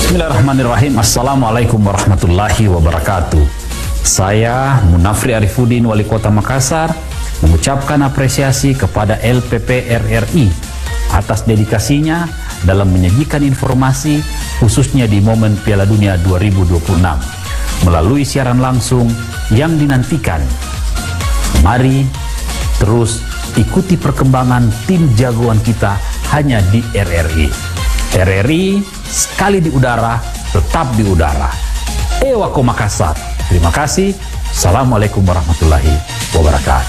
Bismillahirrahmanirrahim. Assalamualaikum warahmatullahi wabarakatuh. Saya Munafri Arifudin, Wali Kota Makassar, mengucapkan apresiasi kepada LPP RRI atas dedikasinya dalam menyajikan informasi khususnya di momen Piala Dunia 2026 melalui siaran langsung yang dinantikan. Mari terus ikuti perkembangan tim jagoan kita hanya di RRI. RRI sekali di udara, tetap di udara. Ewako Makassar. Terima kasih. Assalamualaikum warahmatullahi wabarakatuh.